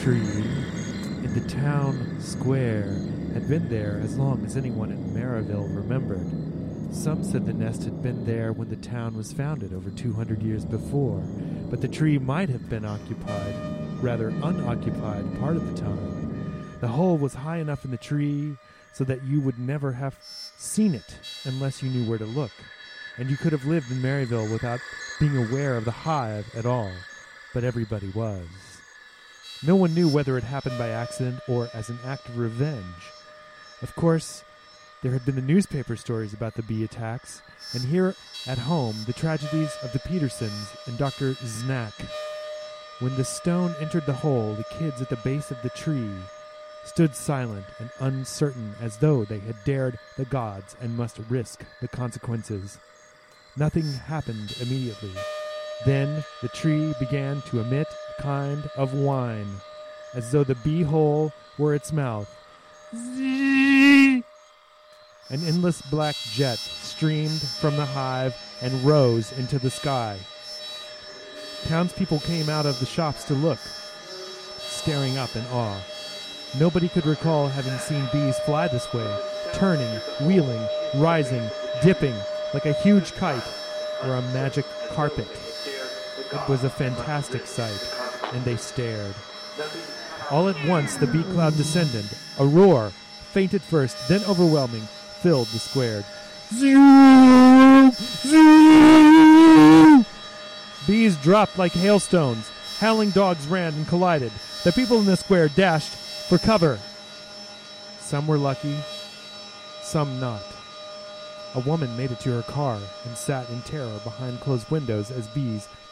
tree in the town square had been there as long as anyone in Maryville remembered. Some said the nest had been there when the town was founded over 200 years before, but the tree might have been unoccupied part of the time. The hole was high enough in the tree so that you would never have seen it unless you knew where to look, and you could have lived in Maryville without being aware of the hive at all, but everybody was. No one knew whether it happened by accident or as an act of revenge. Of course, there had been the newspaper stories about the bee attacks, and here at home, the tragedies of the Petersons and Dr. Znack. When the stone entered the hole, the kids at the base of the tree stood silent and uncertain, as though they had dared the gods and must risk the consequences. Nothing happened immediately. Then the tree began to emit a kind of whine, as though the bee hole were its mouth. An endless black jet streamed from the hive and rose into the sky. Townspeople came out of the shops to look, staring up in awe. Nobody could recall having seen bees fly this way, turning, wheeling, rising, dipping, like a huge kite or a magic carpet. It was a fantastic sight, and they stared. All at once the bee cloud descended. A roar, faint at first, then overwhelming, filled the square. Zoo! Zoo! Bees dropped like hailstones. Howling dogs ran and collided. The people in the square dashed for cover. Some were lucky, some not. A woman made it to her car and sat in terror behind closed windows as bees